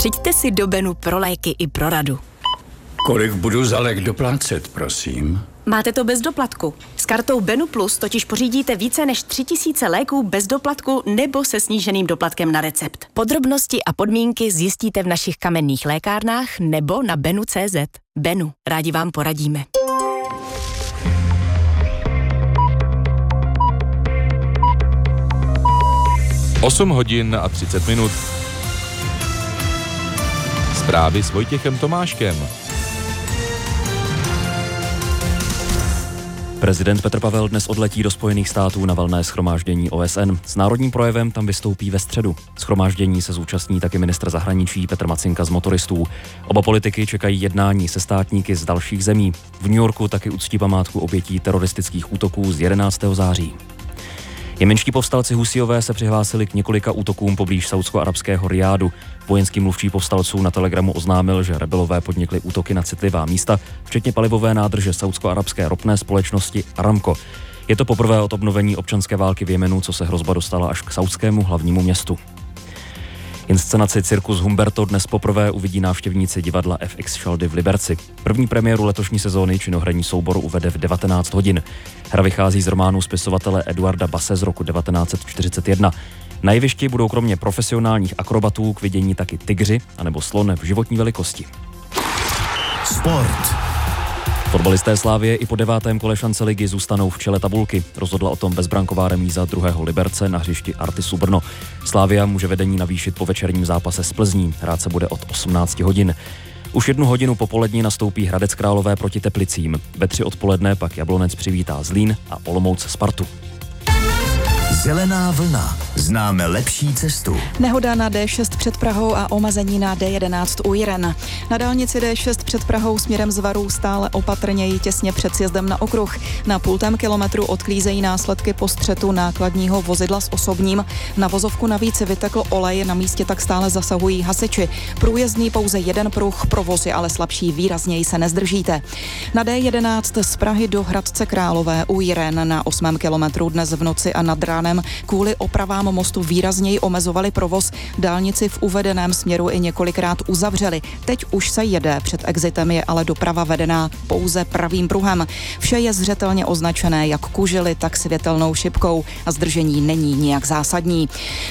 Přijďte si do Benu pro léky i pro radu. Kolik budu za lék doplácet, prosím? Máte to bez doplatku. S kartou Benu Plus totiž pořídíte více než 3000 léků bez doplatku nebo se sníženým doplatkem na recept. Podrobnosti a podmínky zjistíte v našich kamenných lékárnách nebo na benu.cz. Benu, rádi vám poradíme. Osm hodin a 30 minut. Zprávy s Vojtěchem Tomáškem. Prezident Petr Pavel dnes odletí do Spojených států na valné shromáždění OSN. S národním projevem tam vystoupí ve středu. Shromáždění se zúčastní taky ministr zahraničí Petr Macinka z Motoristů. Oba politiky čekají jednání se státníky z dalších zemí. V New Yorku taky uctí památku obětí teroristických útoků z 11. září. Jemenští povstalci Husíové se přihlásili k několika útokům poblíž saúdsko-arabského Rijádu. Vojenský mluvčí povstalců na Telegramu oznámil, že rebelové podnikli útoky na citlivá místa, včetně palivové nádrže saúdsko-arabské ropné společnosti Aramco. Je to poprvé od obnovení občanské války v Jemenu, co se hrozba dostala až k saúdskému hlavnímu městu. Inscenaci Cirkus Humberto dnes poprvé uvidí návštěvníci divadla FX Šaldy v Liberci. První premiéru letošní sezóny činoherní soubor uvede v 19 hodin. Hra vychází z románu spisovatele Eduarda Basse z roku 1941. Na jevišti budou kromě profesionálních akrobatů k vidění taky tygři anebo slon v životní velikosti. Sport. Fotbalisté Slavie i po 9. kole šance ligy zůstanou v čele tabulky. Rozhodla o tom bezbranková remíza druhého Liberce na hřišti Artisu Brno. Slavia může vedení navýšit po večerním zápase s Plzní. Hrát se bude od 18 hodin. Už 1 hodinu popolední nastoupí Hradec Králové proti Teplicím. Ve 3 odpoledne pak Jablonec přivítá Zlín a Olomouc Spartu. Zelená vlna. Známe lepší cestu. Nehoda na D6 před Prahou a omezení na D11 u Jiren. Na dálnici D6 před Prahou směrem z Varů stále opatrněji těsně před sjezdem na okruh. Na 0,5 kilometru odklízejí následky po střetu nákladního vozidla s osobním. Na vozovku navíc vytekl olej, na místě tak stále zasahují hasiči. Průjezdný pouze jeden pruh, provoz je ale slabší, výrazněji se nezdržíte. Na D11 z Prahy do Hradce Králové u Jiren na 8. kilometru dnes v noci a nad ránem kvůli opravám mostu výrazněji omezovali provoz. Dálnici v uvedeném směru i několikrát uzavřeli. Teď už se jede, před exitem je ale doprava vedená pouze pravým pruhem. Vše je zřetelně označené jak kužely, tak světelnou šipkou a zdržení není nijak zásadní.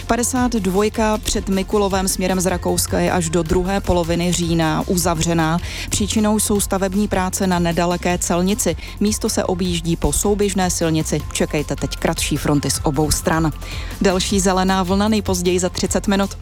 52 před Mikulovem směrem z Rakouska je až do druhé poloviny října uzavřená. Příčinou jsou stavební práce na nedaleké Celnici. Místo se objíždí po souběžné silnici. Čekejte teď kratší fronty z obou stran. Další zelená vlna nejpozději za 30 minut.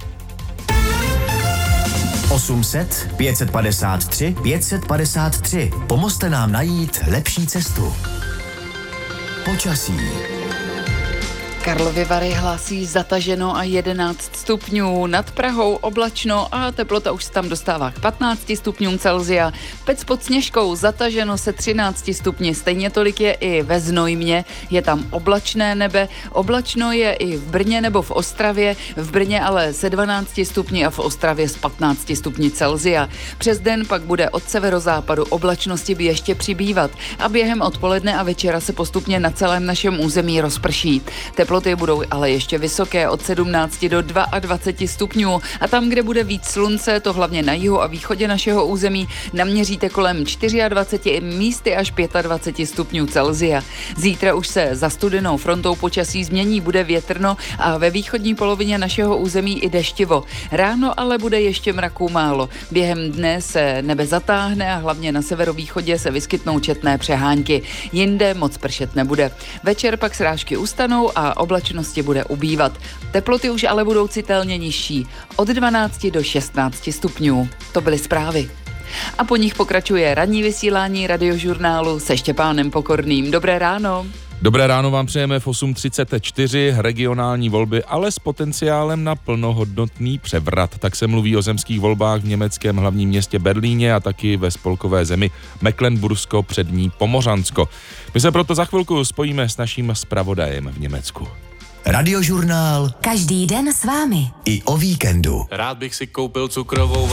800 553 553. Pomozte nám najít lepší cestu. Počasí. Karlovy Vary hlásí zataženo a 11 stupňů, nad Prahou oblačno a teplota už se tam dostává k 15 stupňům Celsia. Pec pod Sněžkou zataženo se 13 stupni, stejně tolik je i ve Znojmě, je tam oblačné nebe, oblačno je i v Brně nebo v Ostravě, v Brně ale se 12 stupni a v Ostravě s 15 stupni Celsia. Přes den pak bude od severozápadu oblačnosti by ještě přibývat a během odpoledne a večera se postupně na celém našem území rozprší. Teploty budou ale ještě vysoké od 17 do 22 stupňů a tam, kde bude víc slunce, to hlavně na jihu a východě našeho území, naměříte kolem 24, místy až 25 stupňů Celsia. Zítra už se za studenou frontou počasí změní, bude větrno a ve východní polovině našeho území i deštivo. Ráno ale bude ještě mraků málo. Během dne se nebe zatáhne a hlavně na severovýchodě se vyskytnou četné přehánky. Jinde moc pršet nebude. Večer pak srážky ustanou a oblačnosti bude ubývat. Teploty už ale budou citelně nižší, od 12 do 16 stupňů. To byly zprávy. A po nich pokračuje ranní vysílání Radiožurnálu se Štěpánem Pokorným. Dobré ráno. Dobré ráno vám přejeme v 8:34, regionální volby, ale s potenciálem na plnohodnotný převrat. Tak se mluví o zemských volbách v německém hlavním městě Berlíně a taky ve spolkové zemi Mecklenbursko přední Pomořansko. My se proto za chvilku spojíme s naším zpravodajem v Německu. Radiožurnál. Každý den s vámi. I o víkendu. Rád bych si koupil cukrovou